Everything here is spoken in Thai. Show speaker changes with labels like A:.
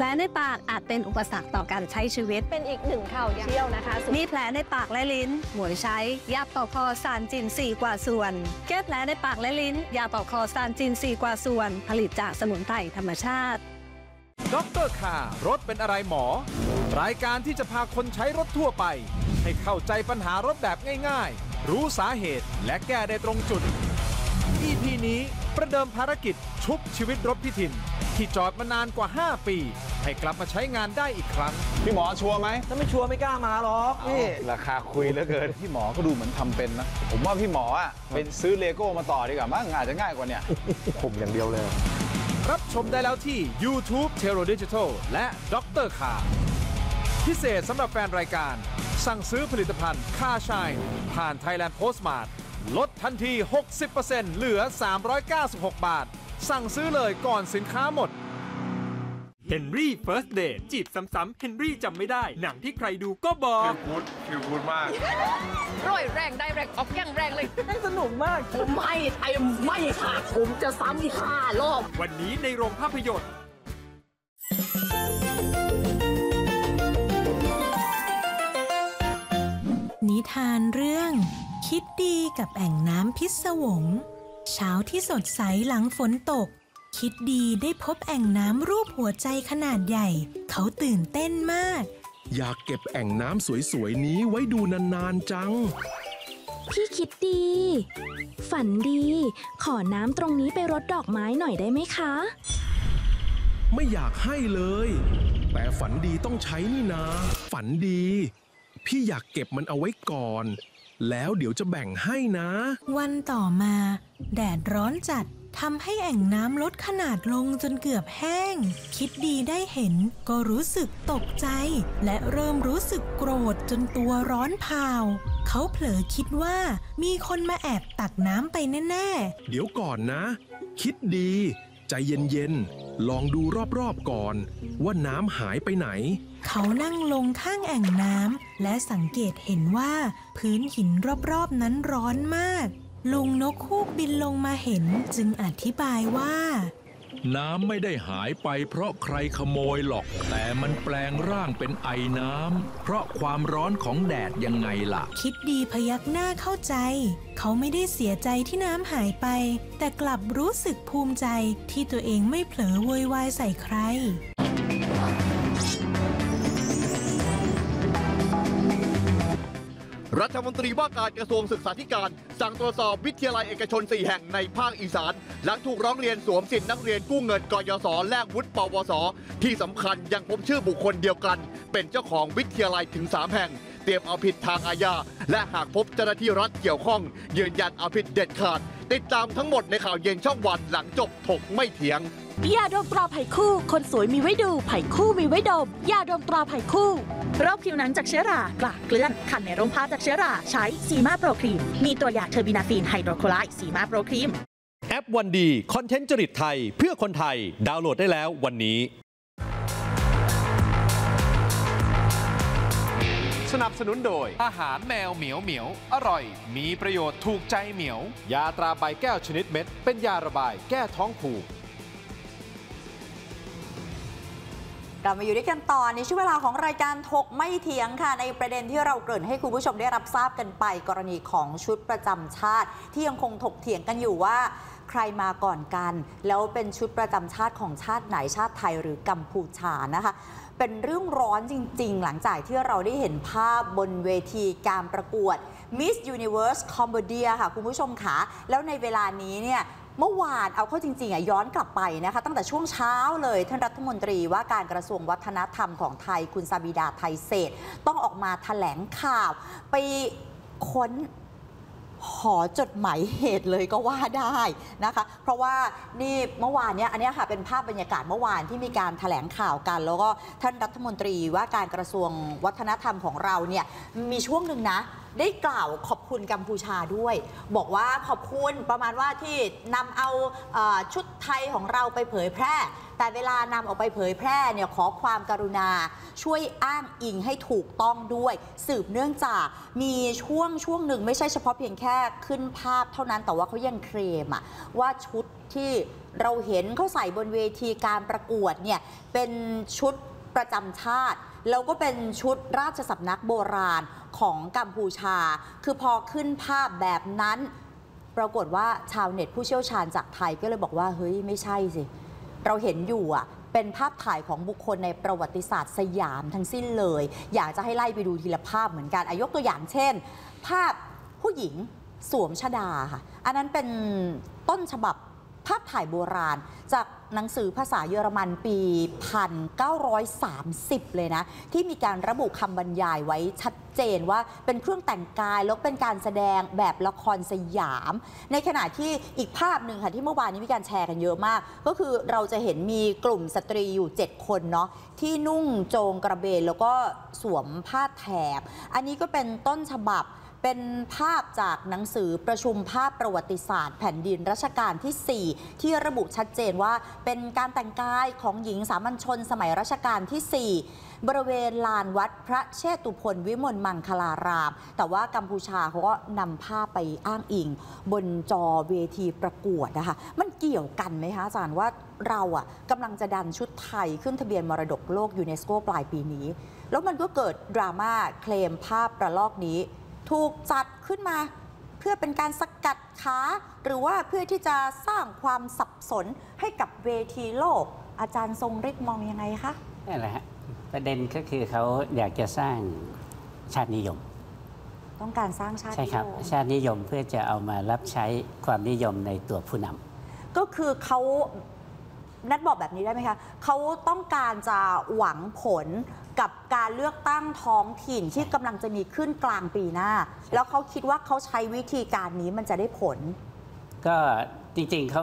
A: ลในปากอาจเป็นอุปสรรคต่อการใช้ชีวิต
B: เป็นอีกหนึ่งข่าวเชี่ยวนะคะ
A: มีแผลในปากและลิ้นหมวยใช้ยาเป่าคอซานจิน4กว่าส่วนแก้แผลในปากและลิ้นยาเป่าคอซานจิน4กว่าส่วนผลิตจากสมุนไพรธรรมชาติ
C: ด็อกเตอร์คารถเป็นอะไรหมอรายการที่จะพาคนใช้รถทั่วไปให้เข้าใจปัญหารถแบบง่ายๆรู้สาเหตุและแก้ได้ตรงจุด EP นี้ประเดิมภารกิจชุบชีวิตรถพี่ถิ่นที่จอดมานานกว่า5ปีให้กลับมาใช้งานได้อีกครั้ง
D: พี่หมอชัวร์ไหม
E: ถ้าไม่ชัวร์ไม่กล้ามาหรอกนี่
D: ราคาคุยเหลือเกินพี่หมอก็ดูเหมือนทำเป็นนะผมว่าพี่หมอเป็นซื้อเลโก้มาต่อดีกว่ามั้งอาจจะง่ายกว่าเนี่ย
E: ผมอย่างเดียวเลย
C: รับชมได้แล้วที่ YouTube Tero Digital และด็อกเตอร์คาพิเศษสำหรับแฟนรายการสั่งซื้อผลิตภัณฑ์ Car Shine ผ่าน Thailand Postmart ลดทันที 60% เหลือ 396 บาทสั่งซื้อเลยก่อนสินค้าหมด
F: เฮนรี่เฟิร์สเดทจีบซ้ำๆเฮนรี่จำไม่ได้หนังที่ใครดูก็บอก
D: คิวพูดมาก
B: ร่อยแรงได้แรงออกแก้งแรงเลย
E: สนุกมาก
B: ไม่ค่ะผมจะซ้ำอีก5 รอบ
F: วันนี้ในโรงภาพยนตร์
G: นิทานเรื่องคิดดีกับแอ่งน้ำพิศวงเช้าที่สดใสหลังฝนตกคิดดีได้พบแอ่งน้ำรูปหัวใจขนาดใหญ่เขาตื่นเต้นมาก
H: อยากเก็บแอ่งน้ำสวยๆนี้ไว้ดูนานๆจัง
I: พี่คิดดีฝันดีขอน้ำตรงนี้ไปรดดอกไม้หน่อยได้ไหมคะ
H: ไม่อยากให้เลยแต่ฝันดีต้องใช้นี่นาฝันดีพี่อยากเก็บมันเอาไว้ก่อนแล้วเดี๋ยวจะแบ่งให้นะ
G: วันต่อมาแดดร้อนจัดทำให้แอ่งน้ำลดขนาดลงจนเกือบแห้งคิดดีได้เห็นก็รู้สึกตกใจและเริ่มรู้สึกโกรธจนตัวร้อนเผาเขาเผลอคิดว่ามีคนมาแอบตักน้ำไปแน่
H: ๆเดี๋ยวก่อนนะคิดดีใจเย็นๆลองดูรอบๆก่อนว่าน้ำหายไปไหน
G: เขานั่งลงข้างแอ่งน้ำและสังเกตเห็นว่าพื้นหินรอบๆนั้นร้อนมากลุงนกฮูกบินลงมาเห็นจึงอธิบายว่า
J: น้ำไม่ได้หายไปเพราะใครขโมยหรอกแต่มันแปลงร่างเป็นไอน้ำเพราะความร้อนของแดดยังไงล่ะ
G: คิดดีพยักหน้าเข้าใจเขาไม่ได้เสียใจที่น้ำหายไปแต่กลับรู้สึกภูมิใจที่ตัวเองไม่เผลอโวยวายใส่ใคร
K: รัฐมนตรีว่าการกระทรวงศึกษาธิการสั่งตรวจสอบวิทยาลัยเอกชน4 แห่งในภาคอีสานหลังถูกร้องเรียนสวมสิทธินักเรียนกู้เงินกยศ.แลกวุฒิปวส.ที่สำคัญยังพบชื่อบุคคลเดียวกันเป็นเจ้าของวิทยาลัยถึง3 แห่งเตรียมเอาผิดทางอาญาและหากพบเจ้าหน้าที่รัฐเกี่ยวข้องยืนยันเอาผิดเด็ดขาดติดตามทั้งหมดในข่าวเย็นช่องวันหลังจบถกไม่เถียง
L: ยาดมตราไผ่คู่คนสวยมีไว้ดูไผ่คู่มีไว้ดมยาดมตราไผ่คู่โรคผิวหนังจากเชื้อรากลากเกลื่อนคันในร่มผ้าจากเชื้อราใช้ซีมาโปรครีมมีตัวยาเทอร์บินาฟีนไฮโดรโคไลด์ซีมาโปรครีม
C: แอปวันดีคอนเทนต์จริตไทยเพื่อคนไทยดาวน์โหลดได้แล้ววันนี้สนับสนุนโดยอาหารแมวเหมียวเหมียวอร่อยมีประโยชน์ถูกใจเหมียวยาตราใบแก้วชนิดเม็ดเป็นยาระบายแก้ท้องผูก
M: เรามาอยู่ด้วยกันต่อในช่วงเวลาของรายการถกไม่เถียงค่ะในประเด็นที่เราเกริ่นให้คุณผู้ชมได้รับทราบกันไปกรณีของชุดประจำชาติที่ยังคงถกเถียงกันอยู่ว่าใครมาก่อนกันแล้วเป็นชุดประจำชาติของชาติไหนชาติไทยหรือกัมพูชานะคะเป็นเรื่องร้อนจริงๆหลังจากที่เราได้เห็นภาพบนเวทีการประกวด Miss Universe Cambodia ค่ะคุณผู้ชมค่ะแล้วในเวลานี้เนี่ยเมื่อวานเอาเข้าจริงๆย้อนกลับไปนะคะตั้งแต่ช่วงเช้าเลยท่านรัฐมนตรีว่าการกระทรวงวัฒนธรรมของไทยคุณซาบิดาไทยเศรษฐ์ต้องออกมาแถลงข่าวไปค้นหอจดหมายเหตุเลยก็ว่าได้นะคะเพราะว่านี่เมื่อวานเนี้ยอันนี้ค่ะเป็นภาพบรรยากาศเมื่อวานที่มีการแถลงข่าวกันแล้วก็ท่านรัฐมนตรีว่าการกระทรวงวัฒนธรรมของเราเนี่ยมีช่วงหนึ่งนะได้กล่าวขอบคุณกัมพูชาด้วยบอกว่าขอบคุณประมาณว่าที่นำเอาชุดไทยของเราไปเผยแพร่แต่เวลานำออกไปเผยแพร่เนี่ยขอความกรุณาช่วยอ้างอิงให้ถูกต้องด้วยสืบเนื่องจากมีช่วงหนึ่งไม่ใช่เฉพาะเพียงแค่ขึ้นภาพเท่านั้นแต่ว่าเขายังเคลมว่าชุดที่เราเห็นเขาใส่บนเวทีการประกวดเนี่ยเป็นชุดประจำชาติแล้วก็เป็นชุดราชสำนักโบราณของกัมพูชาคือพอขึ้นภาพแบบนั้นปรากฏว่าชาวเน็ตผู้เชี่ยวชาญจากไทยก็เลยบอกว่าเฮ้ยไม่ใช่สิเราเห็นอยู่อ่ะเป็นภาพถ่ายของบุคคลในประวัติศาสตร์สยามทั้งสิ้นเลยอยากจะให้ไล่ไปดูทีละภาพเหมือนกันยกตัวอย่างเช่นภาพผู้หญิงสวมชฎาค่ะอันนั้นเป็นต้นฉบับภาพถ่ายโบราณจากหนังสือภาษาเยอรมันปี 1930 เลยนะที่มีการระบุคำบรรยายไว้ชัดเจนว่าเป็นเครื่องแต่งกายแล้วเป็นการแสดงแบบละครสยามในขณะที่อีกภาพหนึ่งค่ะที่เมื่อวานนี้มีการแชร์กันเยอะมากก็คือเราจะเห็นมีกลุ่มสตรีอยู่7คนเนาะที่นุ่งโจงกระเบนแล้วก็สวมผ้าแถบอันนี้ก็เป็นต้นฉบับเป็นภาพจากหนังสือประชุมภาพประวัติศาสตร์แผ่นดินรัชกาลที่ 4ที่ระบุชัดเจนว่าเป็นการแต่งกายของหญิงสามัญชนสมัยรัชกาลที่ 4บริเวณลานวัดพระเชตุพนวิมลมังคลารามแต่ว่ากัมพูชาเขาก็นำภาพไปอ้างอิงบนจอเวทีประกวดนะคะมันเกี่ยวกันไหมคะอาจารย์ว่าเรากำลังจะดันชุดไทยขึ้นทะเบียนมรดกโลกยูเนสโกปลายปีนี้แล้วมันก็เกิดดราม่าเคลมภาพระลอกนี้ถูกจัดขึ้นมาเพื่อเป็นการสกัดขาหรือว่าเพื่อที่จะสร้างความสับสนให้กับเวทีโลกอาจารย์ทรงฤทธิ์มองยังไงคะ
N: นั่นแหละฮะประเด็นก็คือเขาอยากจะสร้างชาตินิยม
M: ต้องการสร้างชาตินิยมใช่ครับ
N: ชาตินิยมเพื่อจะเอามารับใช้ความนิยมในตัวผู้น
M: ำก็คือเขานัดบอกแบบนี้ได้ไหมคะเขาต้องการจะหวังผลกับการเลือกตั้งท้องถิ่นที่กำลังจะมีขึ้นกลางปีหน้าแล้วเขาคิดว่าเขาใช้วิธีการนี้มันจะได้ผล
N: ก็จริงๆเขา